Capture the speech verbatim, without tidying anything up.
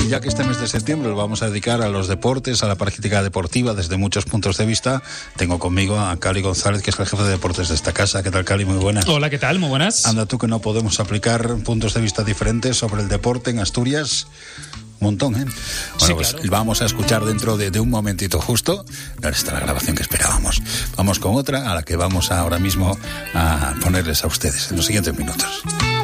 Y ya que este mes de septiembre lo vamos a dedicar a los deportes, a la práctica deportiva desde muchos puntos de vista, tengo conmigo a Cali González, que es el jefe de deportes de esta casa. ¿Qué tal, Cali? Muy buenas. Hola, ¿qué tal? Muy buenas. Anda tú que no podemos aplicar puntos de vista diferentes sobre el deporte en Asturias. Un montón, ¿eh? Bueno, sí, pues claro. Vamos a escuchar dentro de, de un momentito justo. No está la grabación que esperábamos. Vamos con otra a la que vamos ahora mismo a ponerles a ustedes en los siguientes minutos.